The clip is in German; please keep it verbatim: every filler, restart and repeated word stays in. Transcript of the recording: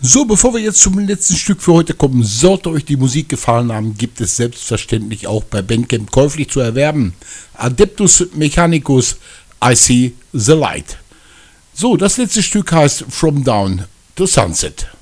So, bevor wir jetzt zum letzten Stück für heute kommen, sollte euch die Musik gefallen haben, gibt es selbstverständlich auch bei Bandcamp käuflich zu erwerben. Adeptus Mechanicus, I See the Light. So, das letzte Stück heißt From Dawn to Sunset.